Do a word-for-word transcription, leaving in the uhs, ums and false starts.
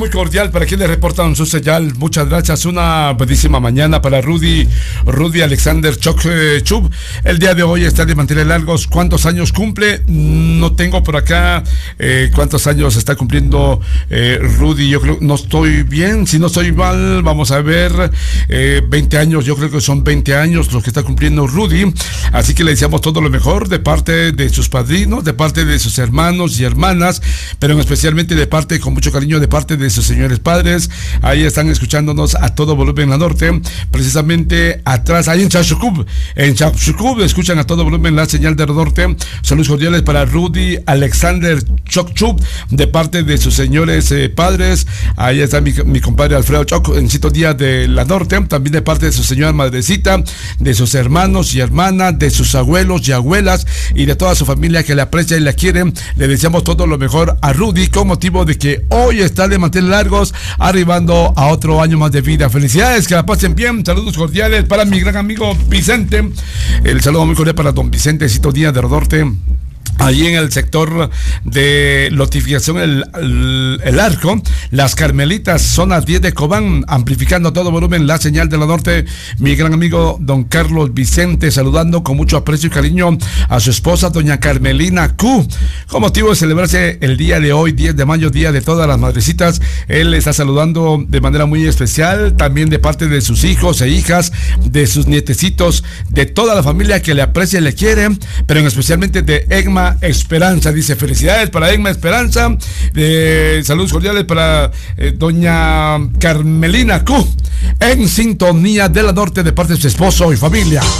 Muy cordial para quienes reportan su señal. Muchas gracias. Una bellísima mañana para Rudy, Rudy Alexander Chok eh, Chub. El día de hoy está de mantener largos. ¿Cuántos años cumple? No tengo por acá eh, cuántos años está cumpliendo eh, Rudy. Yo creo, no estoy bien. Si no estoy mal, vamos a ver. Eh, veinte años, yo creo que son veinte años los que está cumpliendo Rudy. Así que le deseamos todo lo mejor de parte de sus padrinos, de parte de sus hermanos y hermanas, pero especialmente de parte, con mucho cariño, de parte de sus señores padres. Ahí están escuchándonos a todo volumen en la norte, precisamente atrás, ahí en Chachucub, en Chachucub, escuchan a todo volumen la señal del norte. Saludos cordiales para Rudy Alexander Chokchub, de parte de sus señores eh, padres. Ahí está mi, mi compadre Alfredo Choc, en Cito Día de la Norte, también de parte de su señora madrecita, de sus hermanos y hermanas, de sus abuelos y abuelas, y de toda su familia que le aprecia y la quieren. Le deseamos todo lo mejor a Rudy, con motivo de que hoy está de mantener largos, arribando a otro año más de vida. Felicidades, que la pasen bien. Saludos cordiales para mi gran amigo Vicente. El saludo muy cordial para don Vicente Cito Díaz de Rodorte, ahí en el sector de lotificación el, el, el Arco, Las Carmelitas, zona diez de Cobán, amplificando a todo volumen la señal de la norte. Mi gran amigo don Carlos Vicente, saludando con mucho aprecio y cariño a su esposa doña Carmelina Q, con motivo de celebrarse el día de hoy, diez de mayo, día de todas las madrecitas. Él está saludando de manera muy especial, también de parte de sus hijos e hijas, de sus nietecitos, de toda la familia que le aprecia y le quiere, pero en especialmente de Egma Esperanza. Dice felicidades para Egma Esperanza. Eh, saludos cordiales para eh, doña Carmelina Q, en sintonía de la norte, de parte de su esposo y familia.